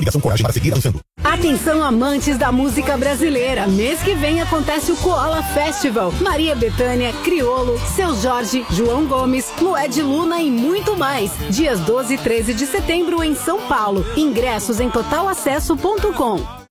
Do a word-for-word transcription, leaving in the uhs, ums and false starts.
ligação, coragem para seguir avançando. Atenção, amantes da música brasileira. Mês que vem acontece o Koala Festival. Maria Bethânia, Criolo, Seu Jorge, João Gomes, Lued Luna e muito mais. Dias doze e treze de setembro em São Paulo. Ingressos em total acesso ponto com.